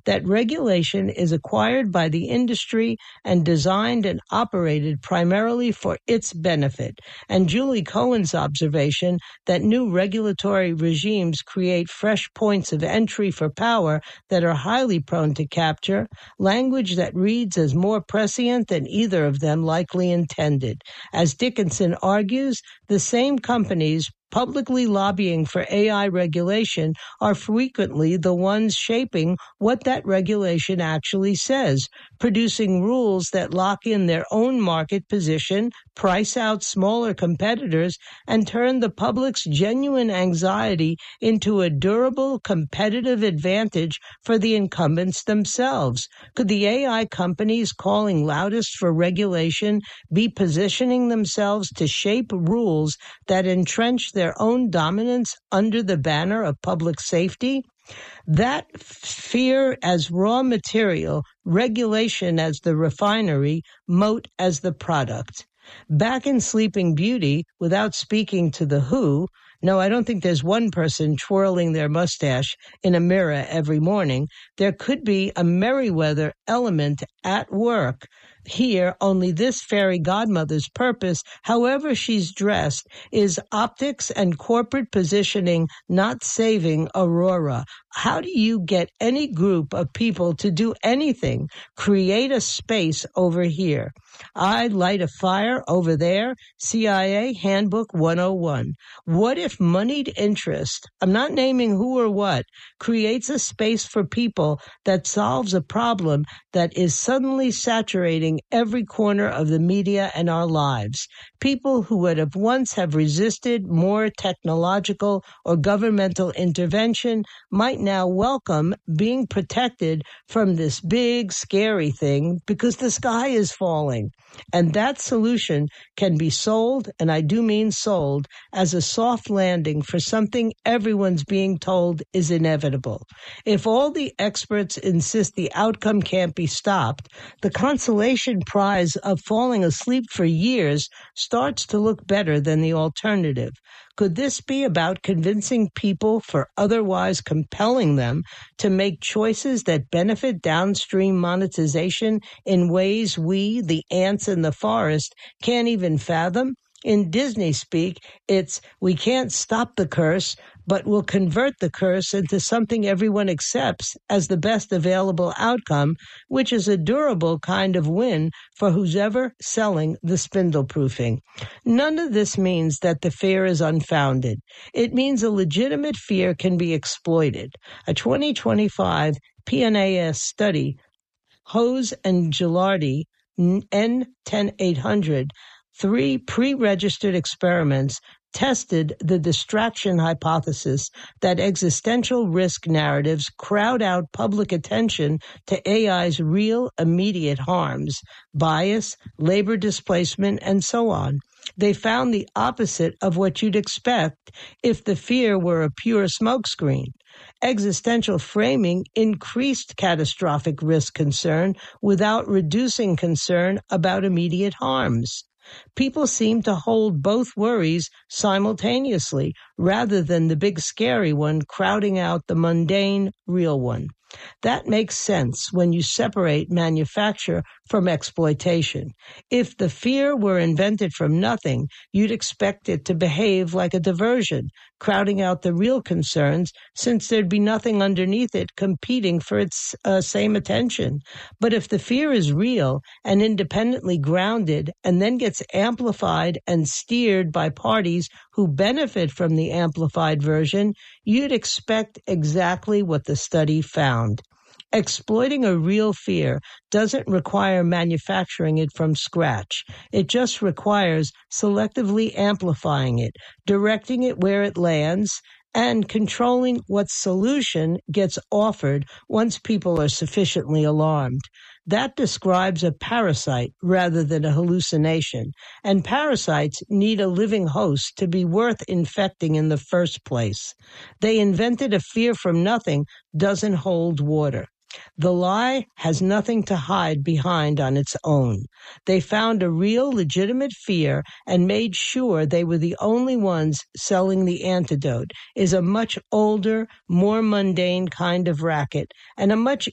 that regulation is acquired by the industry and designed and operated primarily for its benefit. And Julie Cohen's observation that new regulatory regimes create fresh points of entry for power that are highly prone to capture, language that reads as more prescient than either of them likely intended. As Dickinson argues, the same companies publicly lobbying for AI regulation are frequently the ones shaping what that regulation actually says, producing rules that lock in their own market position, price out smaller competitors, and turn the public's genuine anxiety into a durable competitive advantage for the incumbents themselves. Could the AI companies calling loudest for regulation be positioning themselves to shape rules that entrench their own dominance under the banner of public safety? That fear as raw material, regulation as the refinery, moat as the product. Back in Sleeping Beauty, without speaking to the Who, no, I don't think there's one person twirling their mustache in a mirror every morning. There could be a Merriweather element at work. Here, only this fairy godmother's purpose, however she's dressed, is optics and corporate positioning, not saving Aurora. How do you get any group of people to do anything? Create a space over here. I light a fire over there. CIA Handbook 101. What if moneyed interest, I'm not naming who or what, creates a space for people that solves a problem that is suddenly saturating every corner of the media and our lives? People who would have once have resisted more technological or governmental intervention might now welcome being protected from this big, scary thing because the sky is falling. And that solution can be sold, and I do mean sold, as a soft landing for something everyone's being told is inevitable. If all the experts insist the outcome can't be stopped, the consolation prize of falling asleep for years starts to look better than the alternative. Could this be about convincing people for otherwise compelling them to make choices that benefit downstream monetization in ways we, the ants in the forest, can't even fathom? In Disney speak, it's we can't stop the curse, but we'll convert the curse into something everyone accepts as the best available outcome, which is a durable kind of win for who's ever selling the spindle proofing. None of this means that the fear is unfounded. It means a legitimate fear can be exploited. A 2025 PNAS study, Hose and Gilardi, N10800, 3 pre-registered experiments tested the distraction hypothesis that existential risk narratives crowd out public attention to AI's real immediate harms, bias, labor displacement, and so on. They found the opposite of what you'd expect if the fear were a pure smokescreen. Existential framing increased catastrophic risk concern without reducing concern about immediate harms. People seem to hold both worries simultaneously rather than the big scary one crowding out the mundane real one. That makes sense when you separate manufacture from exploitation. If the fear were invented from nothing, you'd expect it to behave like a diversion, crowding out the real concerns since there'd be nothing underneath it competing for its same attention. But if the fear is real and independently grounded and then gets amplified and steered by parties who benefit from the amplified version, you'd expect exactly what the study found. Exploiting a real fear doesn't require manufacturing it from scratch. It just requires selectively amplifying it, directing it where it lands, and controlling what solution gets offered once people are sufficiently alarmed. That describes a parasite rather than a hallucination, and parasites need a living host to be worth infecting in the first place. They invented a fear from nothing doesn't hold water. The lie has nothing to hide behind on its own. They found a real, legitimate fear and made sure they were the only ones selling the antidote. Is a much older, more mundane kind of racket and a much